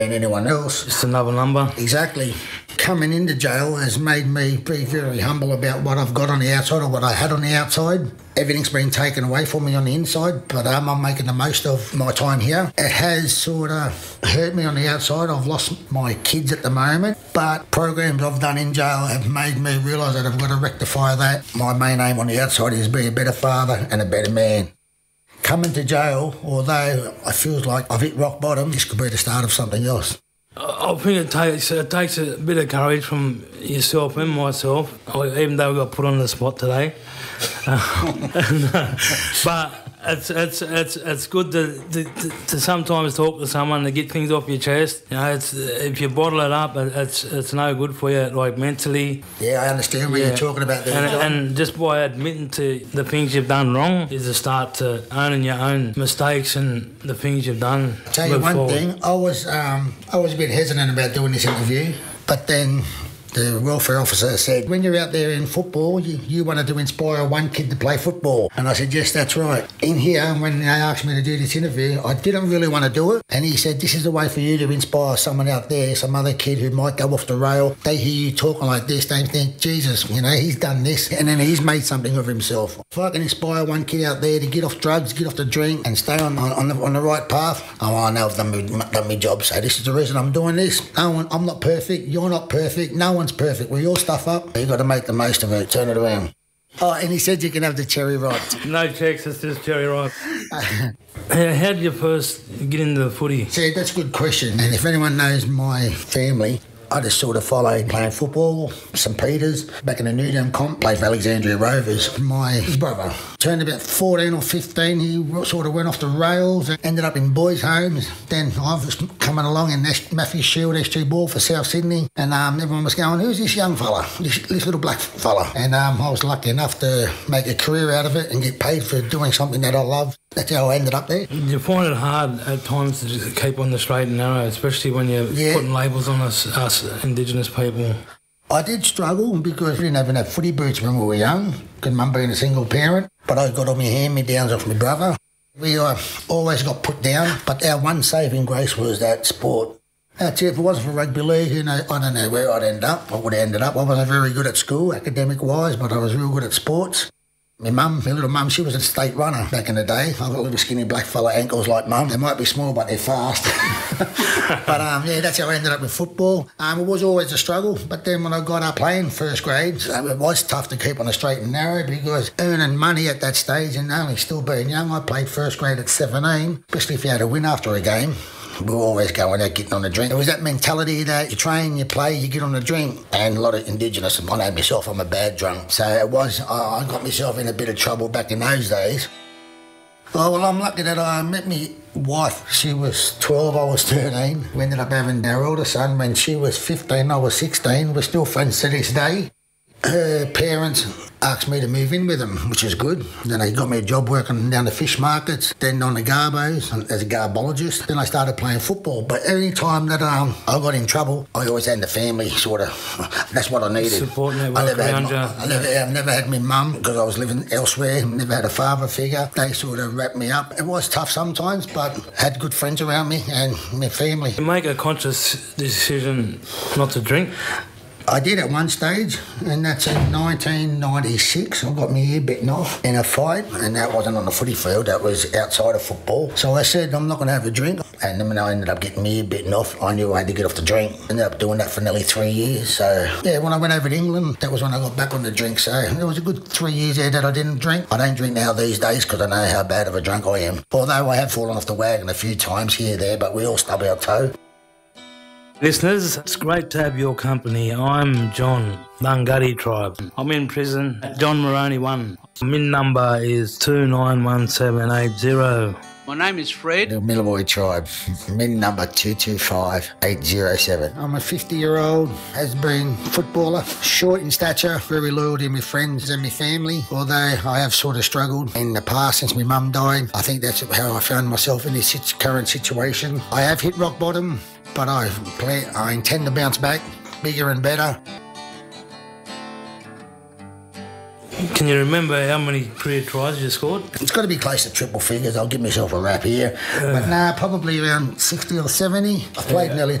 and anyone else. Just another number. Exactly. Coming into jail has made me be very humble about what I've got on the outside or what I had on the outside. Everything's been taken away from me on the inside, but I'm making the most of my time here. It has sort of hurt me on the outside. I've lost my kids at the moment, but programs I've done in jail have made me realise that I've got to rectify that. My main aim on the outside is be a better father and a better man. Coming to jail, although I feel like I've hit rock bottom, this could be the start of something else. I think it takes a bit of courage from yourself and myself, even though we got put on the spot today. But it's good to sometimes talk to someone to get things off your chest. You know, if you bottle it up, it's no good for you, like mentally. Yeah, I understand what you're talking about there. And just by admitting to the things you've done wrong is a start to owning your own mistakes and the things you've done. I'll tell you one thing, I was a bit hesitant about doing this interview, but then the welfare officer said, when you're out there in football, you wanted to inspire one kid to play football. And I said, yes, that's right. In here, when they asked me to do this interview, I didn't really want to do it. And he said, this is the way for you to inspire someone out there, some other kid who might go off the rail. They hear you talking like this, they think, Jesus, you know, he's done this. And then he's made something of himself. If I can inspire one kid out there to get off drugs, get off the drink and stay on the right path, I know I've done my job. So this is the reason I'm doing this. I'm not perfect. You're not perfect. No one's perfect. We all stuff up. You've got to make the most of it. Turn it around. Oh, and he said you can have the cherry ripe. No checks, it's just cherry ripe. How did you first get into the footy? See, that's a good question. And if anyone knows my family, I just sort of followed playing football, St Peters, back in the Newtown comp, played for Alexandria Rovers. His brother turned about 14 or 15, he sort of went off the rails and ended up in boys' homes. Then I was coming along in Matthew Shield SG Ball for South Sydney, and everyone was going, who's this young fella, this little black fella? And I was lucky enough to make a career out of it and get paid for doing something that I love. That's how I ended up there. You find it hard at times to just keep on the straight and narrow, especially when you're putting labels on us Indigenous people. I did struggle because we didn't even have footy boots when we were young, because Mum being a single parent, but I got all my hand-me-downs off my brother. We always got put down, but our one saving grace was that sport. That's it. If it wasn't for rugby league, you know, I don't know where I'd end up. I would have ended up. I wasn't very good at school, academic-wise, but I was real good at sports. My little mum, she was a state runner back in the day. I've got little skinny black fella ankles like Mum. They might be small, but they're fast. But that's how I ended up with football. It was always a struggle, but then when I got up playing first grade, it was tough to keep on the straight and narrow because earning money at that stage and only still being young, I played first grade at 17, especially if you had to win after a game. We were always going out getting on a drink. There was that mentality that you train, you play, you get on a drink. And a lot of Indigenous, and I know myself, I'm a bad drunk. So I got myself in a bit of trouble back in those days. Oh, well, I'm lucky that I met my wife. She was 12, I was 13. We ended up having our older son when she was 15, I was 16. We're still friends to this day. Her parents asked me to move in with them, which is good. Then they got me a job working down the fish markets, then on the garbos as a garbologist. Then I started playing football. But any time that I got in trouble, I always had the family sort of, that's what I needed. Support network around you. I've never had my mum because I was living elsewhere, never had a father figure. They sort of wrapped me up. It was tough sometimes, but had good friends around me and my family. You make a conscious decision not to drink? I did at one stage, and that's in 1996. I got my ear bitten off in a fight, and that wasn't on the footy field, that was outside of football. So I said, I'm not going to have a drink. And then when I ended up getting my ear bitten off, I knew I had to get off the drink. Ended up doing that for nearly 3 years. So, yeah, when I went over to England, that was when I got back on the drink. So it was a good 3 years there that I didn't drink. I don't drink now these days because I know how bad of a drunk I am. Although I have fallen off the wagon a few times here there, but we all stub our toe. Listeners, it's great to have your company. I'm John, Bungutty Tribe. I'm in prison, John Moroney 1. Min number is 291780. My name is Fred. The Millaboy Tribe, min number 225807. I'm a 50-year-old, has been footballer, short in stature, very loyal to my friends and my family. Although I have sort of struggled in the past since my mum died. I think that's how I found myself in this current situation. I have hit rock bottom, but I intend to bounce back, bigger and better. Can you remember how many career tries you scored? It's got to be close to triple figures. I'll give myself a rap here. But nah, probably around 60 or 70. I've played nearly